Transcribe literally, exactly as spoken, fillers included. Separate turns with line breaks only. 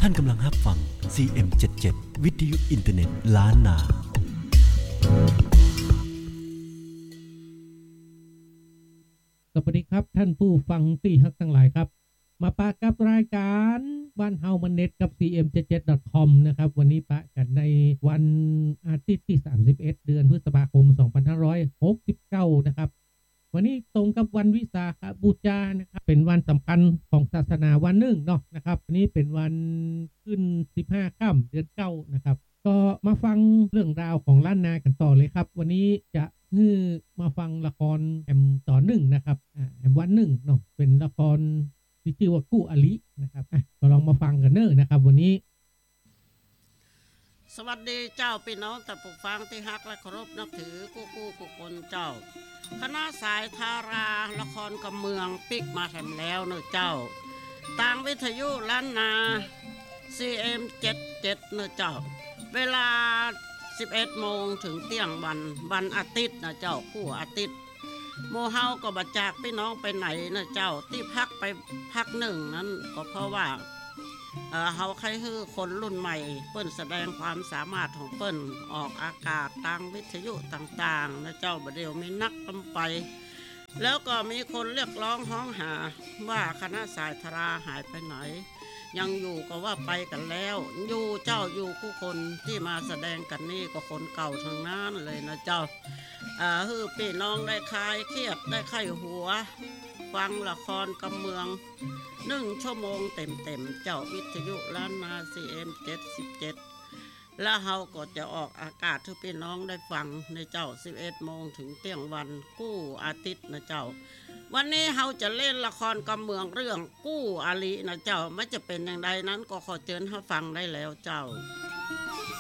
านกำลังรับฟัง ซี เอ็ม เจ็ดสิบเจ็ด วิทยุอินเทอร์เน็ตล้านนา
สวัสดีครับท่านผู้ฟังที่ฮักทั้งหลายครับมาปะกับรายการบ้านเฮามันเน็ตกับ ซี เอ็ม เจ็ดสิบเจ็ด ดอท คอม นะครับวันนี้ปะกันในวันอาทิตย์ที่สามสิบเอ็ดเดือนพฤษภาคมสองพันห้าร้อยหกสิบเก้านะครับวันนี้ตรงกับวันวิสาขบูชานะครับเป็นวันสำคัญของศาสนาวันหนึ่งเนาะนะครับวันนี้เป็นวันขึ้นสิบห้าค่ำเดือนเก้านะครับก็มาฟังเรื่องราวของล้านนากันต่อเลยครับวันนี้จะคือมาฟังละครแอมตอนหนึ่งนะครับอ่าแอมวันหนึ่งเนาะเป็นละครที่ชื่อว่ากู้อลินะครับอ่ะก็ลองมาฟังกันเนอะนะครับวันนี้
สวัสดีเจ้าพี่น้องแต่ผู้ฟังที่ฮักและเคารพนับถือกู้กู้ผู้คนเจ้าคณะสายทาราละครกำเมืองปิกมาแถมแล้วเนอะเจ้าต่างวิทยุล้านนา ซี เอ็ม เจ็ดสิบเจ็ด เนอะเจ้าเวลาสิบเอ็ดโมงถึงเที่ยงวันวันอาทิตย์นะเจ้ากู้อาทิตย์โมเฮาก็บัดจากพี่น้องไปไหนนะเจ้าที่พักไปพักหนึ่งนั้นก็เพราะว่าเอ่อเฮาใครฮือคนรุ่นใหม่เปิ้นแสดงความสามารถของเปิ้นออกอากาศทางวิทยุต่างๆนะเจ้าบัดเดียวมีนักลำไปแล้วก็มีคนเรียกร้องฮ้องหาว่าคณะสายธาราหายไปไหนยังอยู่ก็ว่าไปกันแล้วอยู่เจ้าอยู่ผู้คนที่มาแสดงกันนี่ก็คนเก่าทั้งนั้นเลยนะเจ้าอ่าฮือพี่น้องได้คลายเครียดได้ไข้หัวฟังละครกำเมืองหนึ่งชั่วโมงเต็มๆเจ้าวิทยุล้านนา ซี เอ็ม เจ็ดสิบเจ็ดแล้วเฮาก็จะออกอากาศให้พี่น้องได้ฟังในเจ้าสิบเอ็ดโมงถึงเที่ยงวันกู้อาทิตย์นะเจ้าวันนี้เฮาจะเล่นละครกำเมืองเรื่องกู้อาลินะเจ้ามันจะเป็นอย่างไรนั้นก็ขอเชิญให้ฟังได้แล้วเจ้า